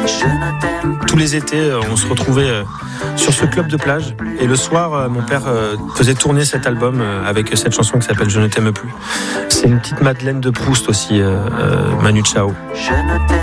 Tous les étés, on se retrouvait sur ce club de plage. Et le soir, mon père faisait tourner cet album avec cette chanson qui s'appelle Je ne t'aime plus. C'est une petite Madeleine de Proust aussi, Manu Chao.